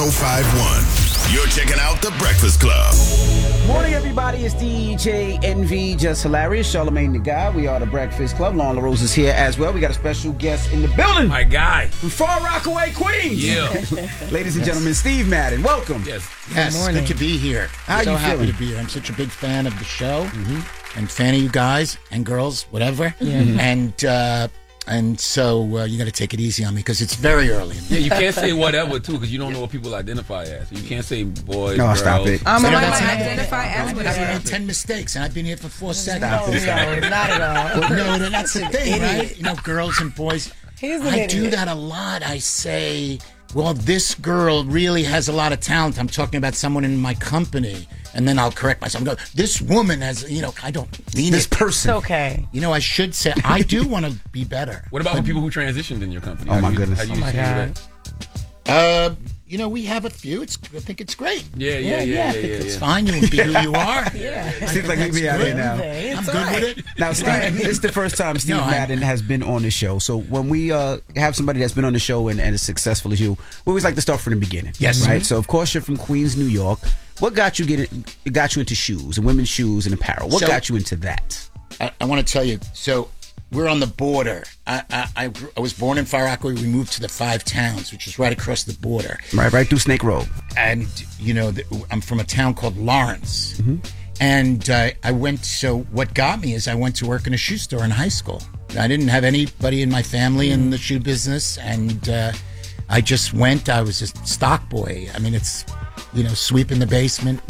1051. You're checking out The Breakfast Club. Morning, everybody. It's DJ Envy, Just Hilarious, Charlamagne the Guy. We are The Breakfast Club. Lauren LaRose is here as well. We got a special guest in the building. My guy. From Far Rockaway, Queens. Yeah. Ladies and gentlemen, Steve Madden. Welcome. Yes. Good to be here. How so you happy feeling? to be here. I'm such a big fan of the show and fan of you guys and girls, whatever. And so you got to take it easy on me because it's very early. Yeah, you can't say whatever, too, because you don't know what people identify as. You can't say boys, No, girls. stop it. I'm So gonna that's identify as I've whatever. made 10 mistakes and I've been here for 4 seconds. Stop it. Stop it. Not at all. Well, no, that's the thing, right? You know, girls and boys. He's an I idiot. do that a lot. I say, well, this girl really has a lot of talent. I'm talking about someone in my company. And then I'll correct myself and go, this woman has, you know, I don't mean This it. person. It's okay. You know, I should say, I do want to be better. What about the people who transitioned in your company? Oh, my goodness. How do you Oh, my see God. that? You know, we have a few. I think it's great. Yeah. It's fine. You will be who you are. Seems like we be out here now. I'm good with it. Now, Steve, this is the first time Steve No, I- Madden has been on the show. So when we have somebody that's been on the show and as successful as you, we always like to start from the beginning. Yes. Right? So, of course, you're from Queens, New York. What got you into shoes and women's shoes and apparel? What So- got you into that? I want to tell you. So we're on the border. I was born in Far Rockaway. We moved to the Five Towns, which is right across the border. Right through Snake Road. And you know, I'm from a town called Lawrence. And I went. So what got me is I went to work in a shoe store in high school. I didn't have anybody in my family in the shoe business, and I just went. I was a stock boy. I mean, it's, you know, sweeping the basement,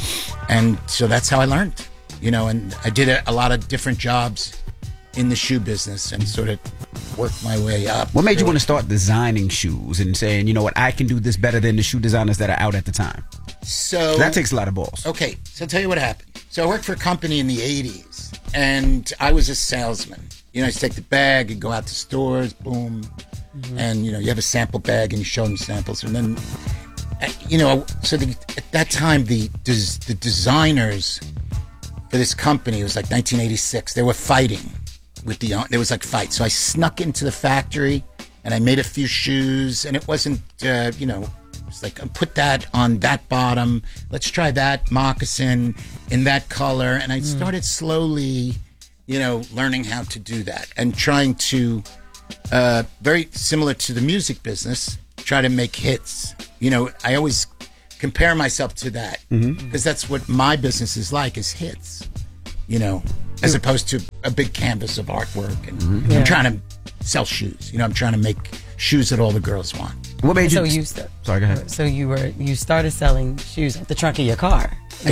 and so that's how I learned. You know, and I did a lot of different jobs in the shoe business and sort of worked my way up. What made you want to start designing shoes and saying, you know what, I can do this better than the shoe designers that are out at the time? So That takes a lot of balls. Okay, so I'll tell you what happened. So I worked for a company in the 80s, and I was a salesman. You know, I used to take the bag and go out to stores, boom, and, you know, you have a sample bag and you show them samples. And then, you know, so at that time, the designers for this company, it was like 1986, they were fighting with there was like fights. So I snuck into the factory and I made a few shoes, and it wasn't, you know, it's like, put that on that bottom. Let's try that moccasin in that color. And I started slowly, you know, learning how to do that and trying to, very similar to the music business, try to make hits. You know, I always compare myself to that because that's what my business is like, is hits, you know, as opposed to a big canvas of artwork. And I'm trying to sell shoes. You know, I'm trying to make shoes that all the girls want. What made So you... you Sorry, go ahead. So you started selling shoes out the trunk of your car,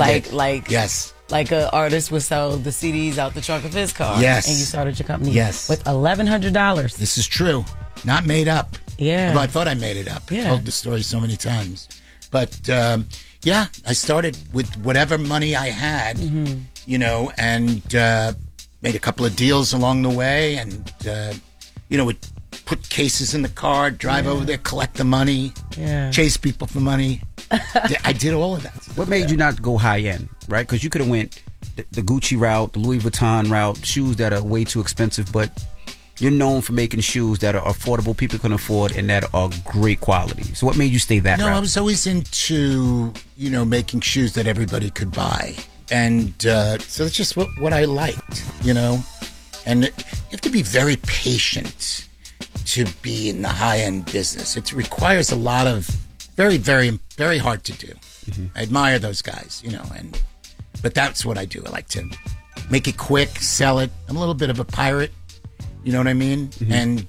Yes. like an artist would sell the CDs out the trunk of his car. Yes. And you started your company. Yes. With $1,100. This is true. Not made up. Yeah. Although I thought I made it up. I Yeah. told the story so many times. But, yeah, I started with whatever money I had, you know, and made a couple of deals along the way, and, you know, would put cases in the car, drive over there, collect the money, chase people for money. I did all of that. What made you not go high end, right? Because you could have went the Gucci route, the Louis Vuitton route, shoes that are way too expensive, but you're known for making shoes that are affordable, people can afford, and that are great quality. So what made you stay that No, route? I was always into, you know, making shoes that everybody could buy. And so that's just what I liked, you know. And you have to be very patient to be in the high-end business. It requires a lot of very, very, very hard to do. I admire those guys, you know, but that's what I do. I like to make it quick, sell it. I'm a little bit of a pirate, you know what I mean? And,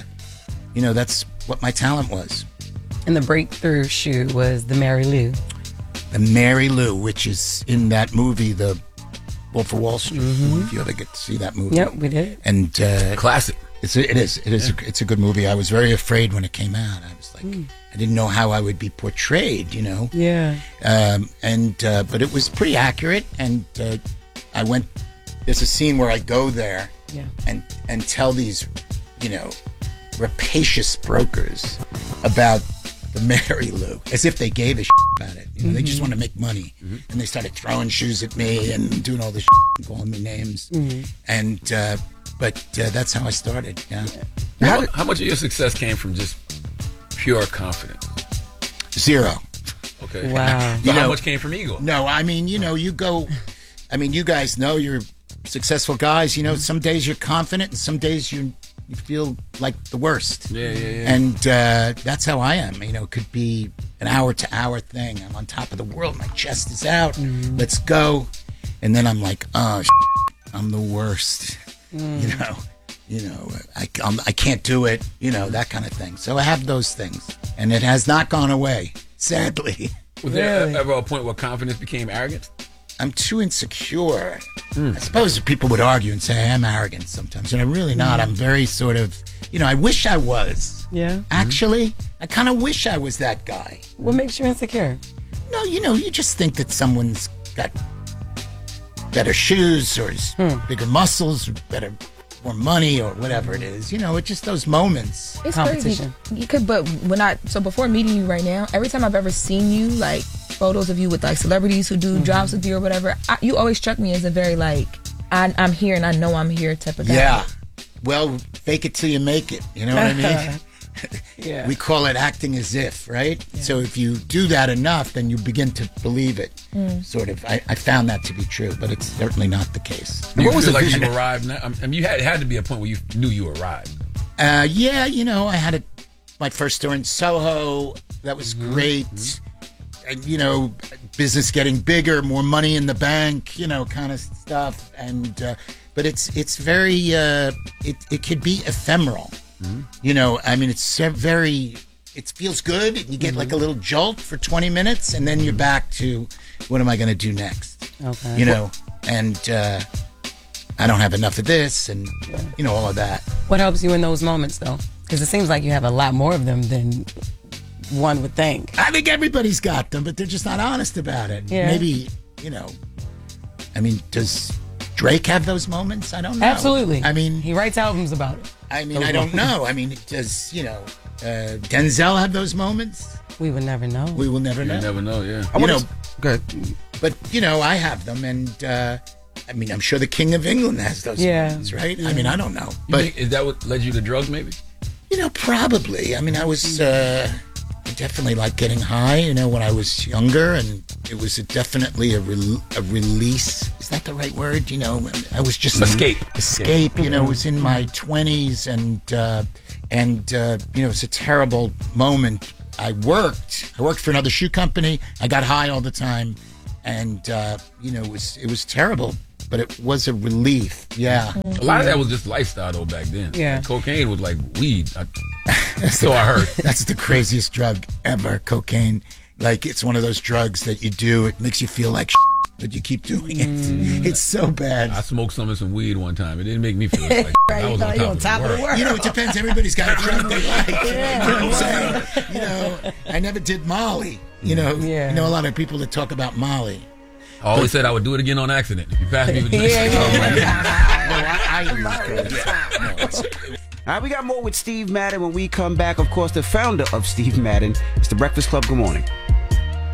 you know, that's what my talent was. And the breakthrough shoe was the Mary Lou. The Mary Lou, which is in that movie, The Wolf of Wall Street. If you ever get to see that movie. Yep, we did. And Classic. It is a good movie. I was very afraid when it came out. I was like, I didn't know how I would be portrayed, you know. Yeah. But it was pretty accurate. And I went. There's a scene where I go there, and tell these, you know, rapacious brokers about the Mary Lou, as if they gave a shit about it. You know, they just want to make money, and they started throwing shoes at me and doing all this shit and calling me names. And but that's how I started. Yeah, How much of your success came from just pure confidence? Zero. Okay. Wow. So You how know- much came from ego? No, I mean, you go. I mean, you guys know you're successful guys. Some days you're confident, and some days you feel like the worst. Yeah. And that's how I am. It could be an hour-to-hour thing. I'm on top of the world. My chest is out. Let's go. And then I'm like, oh, I'm the worst. I can't do it. That kind of thing. So I have those things, and it has not gone away, sadly. Was there Really? ever a point where confidence became arrogance? I'm too insecure. I suppose people would argue and say I am arrogant sometimes, and I'm really not. I'm very sort of, I wish I was. Yeah. Actually, I kind of wish I was that guy. What makes you insecure? No, you just think that someone's got better shoes or bigger muscles or more money or whatever it is. It's just those moments. It's Competition. crazy. But before meeting you right now, every time I've ever seen you, like photos of you with like celebrities who do jobs with you or whatever, you always struck me as a very like I'm here and I know I'm here type of guy. Yeah. Well, fake it till you make it. You know what I mean? Yeah. We call it acting as if, right? Yeah. So if you do that enough, then you begin to believe it. Sort of. I found that to be true, but it's certainly not the case. Do you What was feel the like vision? you arrived now? I mean, it had to be a point where you knew you arrived. Yeah, I had my first store in Soho. That was great. And, business getting bigger, more money in the bank, kind of stuff. And but it's very it could be ephemeral. I mean, it's very. It feels good. You get like a little jolt for 20 minutes, and then you're back to what am I going to do next? Okay. And I don't have enough of this, and all of that. What helps you in those moments, though? Because it seems like you have a lot more of them than one would think. I think everybody's got them, but they're just not honest about it. Yeah. Maybe, I mean, does Drake have those moments? I don't know. Absolutely. I mean, he writes albums about it. I don't know. I mean, does, Denzel have those moments? We would never know. We will never know. You never know, yeah. Go ahead. But, I have them, and, I'm sure the King of England has those moments, right? I mean, I don't know. You But, think, is that what led you to drugs, maybe? probably. I mean, I was definitely like getting high, when I was younger, and it was definitely a release. Is that the right word? I was just Escape. It was in my 20s, and it was a terrible moment. I worked for another shoe company. I got high all the time, and it was terrible. But it was a relief. Yeah. A lot of that was just lifestyle, though, back then. Yeah. Like, cocaine was like weed. So I heard. That's the craziest drug ever, cocaine. Like, it's one of those drugs that you do. It makes you feel like but you keep doing it. It's so bad. I smoked some weed one time. It didn't make me feel like I was on top of the world. It depends. Everybody's got a drug they like. You know what I'm saying? I never did Molly. Yeah. A lot of people that talk about Molly. I always said I would do it again on accident. If you passed me with this. All right, we got more with Steve Madden when we come back. Of course, the founder of Steve Madden. It's the Breakfast Club. Good morning.